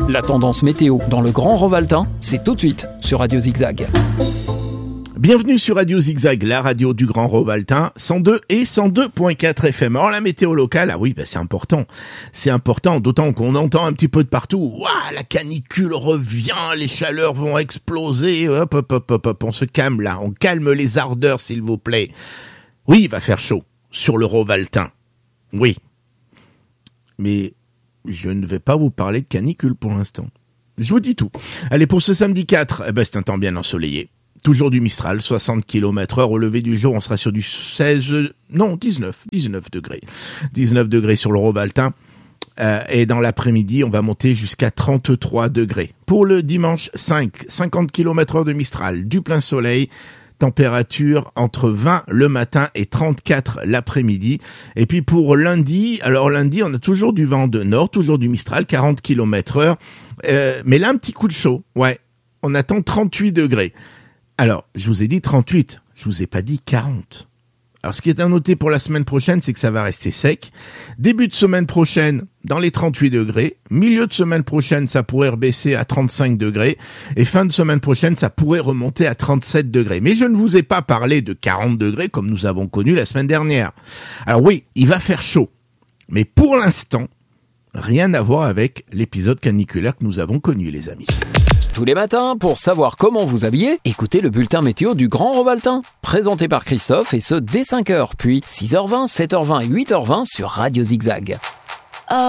La tendance météo dans le Grand Rovaltin, c'est tout de suite sur Radio Zigzag. Bienvenue sur Radio Zigzag, la radio du Grand Rovaltin, 102 et 102.4 FM. Alors la météo locale, ah oui, c'est important, d'autant qu'on entend un petit peu de partout. Ouah, la canicule revient, les chaleurs vont exploser. Hop, on se calme là, on calme les ardeurs s'il vous plaît. Oui, il va faire chaud sur le Rovaltin. Oui, mais je ne vais pas vous parler de canicule pour l'instant. Je vous dis tout. Allez, pour ce samedi 4, c'est un temps bien ensoleillé. Toujours du Mistral, 60 km/h. Au lever du jour, on sera sur du 19 degrés. 19 degrés sur le Rovaltin. Et dans l'après-midi, on va monter jusqu'à 33 degrés. Pour le dimanche 5, 50 km/h de Mistral, du plein soleil. Température entre 20 le matin et 34 l'après-midi. Et puis pour lundi, on a toujours du vent de nord, toujours du Mistral, 40 km/h. Mais là, un petit coup de chaud. Ouais, on attend 38 degrés. Alors, je vous ai dit 38, je vous ai pas dit 40. Alors, ce qui est à noter pour la semaine prochaine, c'est que ça va rester sec. Début de semaine prochaine, dans les 38 degrés. Milieu de semaine prochaine, ça pourrait rebaisser à 35 degrés. Et fin de semaine prochaine, ça pourrait remonter à 37 degrés. Mais je ne vous ai pas parlé de 40 degrés comme nous avons connu la semaine dernière. Alors oui, il va faire chaud. Mais pour l'instant, rien à voir avec l'épisode caniculaire que nous avons connu, les amis. Tous les matins, pour savoir comment vous habiller, écoutez le bulletin météo du Grand Rovaltin, présenté par Christophe, et ce dès 5h, puis 6h20, 7h20 et 8h20 sur Radio Zigzag.